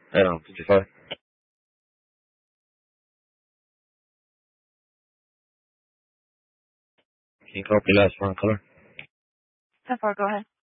55. Can you copy last one color? 10-4, go ahead.